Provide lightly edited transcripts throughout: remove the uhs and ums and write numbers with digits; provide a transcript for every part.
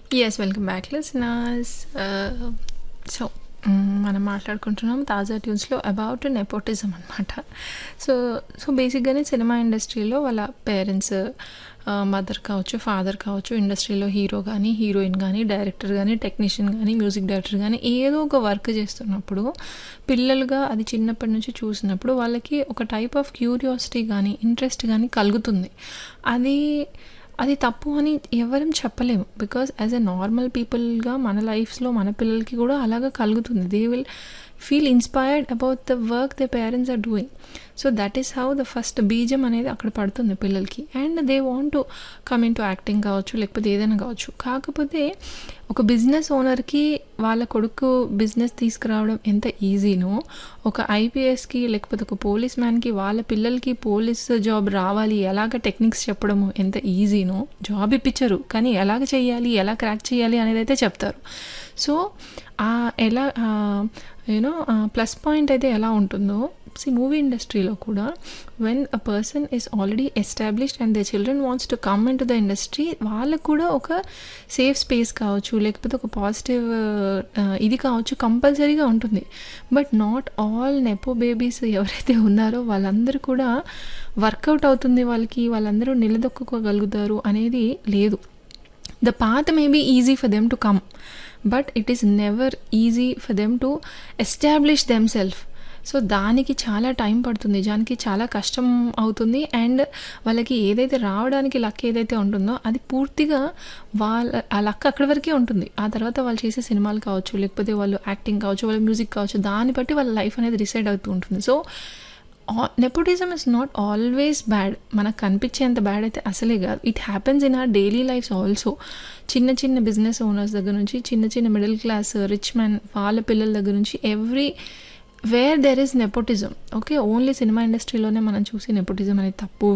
Yes. Welcome back listeners. So, మనం మాట్లాడుకుంటున్నాం తాజా ట్యూన్స్‌లో అబౌట్ నెపోటిజం అనమాట. సో, బేసిక్‌గానే సినిమా ఇండస్ట్రీలో వాళ్ళ పేరెంట్స్, మదర్ కావచ్చు, ఫాదర్ కావచ్చు, ఇండస్ట్రీలో హీరో గానీ, హీరోయిన్ గానీ, డైరెక్టర్ గానీ, టెక్నీషియన్ గానీ, మ్యూజిక్ డైరెక్టర్ గానీ ఏదో ఒక వర్క్ చేస్తున్నప్పుడు పిల్లలుగా అది చిన్నప్పటి నుంచి చూసినప్పుడు వాళ్ళకి ఒక టైప్ ఆఫ్ క్యూరియాసిటీ గానీ, ఇంట్రెస్ట్ గానీ కలుగుతుంది. అది అది తప్పు అని ఎవరం చెప్పలేము. బికాజ్ యాజ్ ఎ నార్మల్ పీపుల్గా మన లైఫ్స్లో మన పిల్లలకి కూడా అలాగా కలుగుతుంది. They will feel inspired about the work the parents are doing. So that is how the first బీజం అనేది అక్కడ పడుతుంది పిల్లలకి. And they want to come in to acting కావచ్చు, లేకపోతే ఏదైనా కావచ్చు. కాకపోతే ఒక బిజినెస్ ఓనర్కి వాళ్ళ కొడుకు బిజినెస్ తీసుకురావడం ఎంత ఈజీనో, ఒక ఐపీఎస్కి లేకపోతే ఒక పోలీస్ మ్యాన్కి వాళ్ళ పిల్లలకి పోలీస్ జాబ్ రావాలి ఎలాగ టెక్నిక్స్ చెప్పడము ఎంత ఈజీనో, జాబ్ ఇప్పించరు కానీ ఎలాగ చేయాలి, ఎలా క్రాక్ చేయాలి అనేది అయితే చెప్తారు. సో ఎలా యూనో ప్లస్ పాయింట్ అయితే ఎలా ఉంటుందో, మూవీ ఇండస్ట్రీలో కూడా when a person is already established and the children wants to come in to the industry, వాళ్ళకు కూడా ఒక సేఫ్ స్పేస్ కావచ్చు, లేకపోతే ఒక పాజిటివ్ ఇది కావచ్చు కంపల్సరీగా ఉంటుంది. But not all nepo babies ఎవరైతే ఉన్నారో వాళ్ళందరూ కూడా వర్కౌట్ అవుతుంది, వాళ్ళందరూ నిలదొక్కుకోగలుగుతారు అనేది లేదు. The path may be easy for them to come, but it is never easy for them to establish themselves. So దానికి చాలా టైం పడుతుంది, దానికి చాలా కష్టం అవుతుంది. అండ్ వాళ్ళకి ఏదైతే రావడానికి లక్ ఏదైతే ఉంటుందో అది పూర్తిగా ఆ లక్ అక్కడి వరకే ఉంటుంది. ఆ తర్వాత వాళ్ళు చేసే సినిమాలు కావచ్చు, లేకపోతే వాళ్ళు యాక్టింగ్ కావచ్చు, వాళ్ళ మ్యూజిక్ కావచ్చు, దాన్ని బట్టి వాళ్ళ లైఫ్ అనేది డిసైడ్ అవుతూ ఉంటుంది. So nepotism is not always bad. మనకు కనిపించేంత బ్యాడ్ అయితే అసలే కాదు. It happens in our daily lifes also. చిన్న చిన్న బిజినెస్ ఓనర్స్ దగ్గర నుంచి, చిన్న చిన్న మిడిల్ క్లాస్ రిచ్ మ్యాన్ వాళ్ళ పిల్లల దగ్గర నుంచి, where there is nepotism. Okay, only cinema ఇండస్ట్రీలోనే మనం చూసి నెపోటిజం అనేది తప్పు,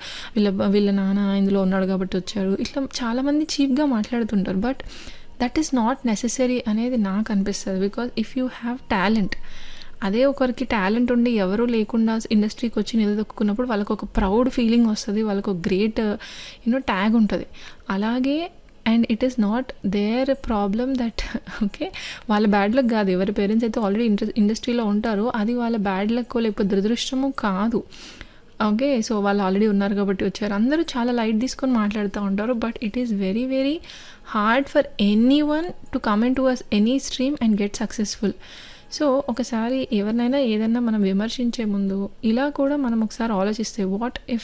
వీళ్ళ నాన్న ఇందులో ఉన్నాడు కాబట్టి వచ్చాడు, ఇట్లా చాలామంది చీప్గా మాట్లాడుతుంటారు. But that is not necessary అనేది నాకు అనిపిస్తుంది. Because if you have talent, అదే ఒకరికి టాలెంట్ ఉండి ఎవరూ లేకుండా ఇండస్ట్రీకి వచ్చి నిలదొక్కున్నప్పుడు వాళ్ళకు ఒక ప్రౌడ్ ఫీలింగ్ వస్తుంది, వాళ్ళకు ఒక గ్రేట్ ట్యాగ్ ఉంటుంది. అలాగే and it is not there problem that okay వాళ్ళ బ్యాడ్ లక్ కాదు. ఎవరి పేరెంట్స్ అయితే ఆల్రెడీ ఇండస్ట్రీలో ఉంటారో అది వాళ్ళ బ్యాడ్ లక్ లేకపోతే దురదృష్టము కాదు. ఓకే, సో వాళ్ళు ఆల్రెడీ ఉన్నారు కాబట్టి వచ్చారు. అందరూ చాలా లైట్ తీసుకొని మాట్లాడుతూ ఉంటారు. But it is very very hard for any one to come in to us any stream and get successful. So ఒకసారి ఎవరినైనా ఏదైనా మనం విమర్శించే ముందు ఇలా కూడా మనం ఒకసారి ఆలోచిస్తే, వాట్ ఇఫ్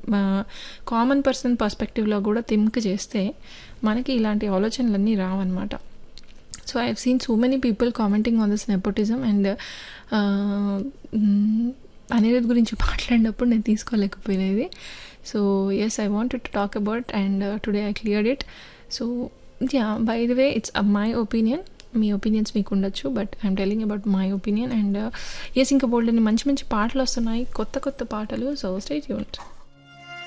కామన్ పర్సన్ పర్స్పెక్టివ్లో కూడా థింక్ చేస్తే మనకి ఇలాంటి ఆలోచనలన్నీ రావన్నమాట. So I have seen so many people commenting on this nepotism. And Anirudh గురించి మాట్లాడినప్పుడు నేను తీసుకోలేకపోయినది. So yes, I wanted to talk about and today I cleared it. So yeah, by the way it's my opinion. Me opinions మీకు ఉండొచ్చు, but I'm telling about my opinion. And yes, ఇంకా బోల్డ్ మంచి మంచి పాటలు వస్తున్నాయి, కొత్త కొత్త పాటలు. So stay tuned.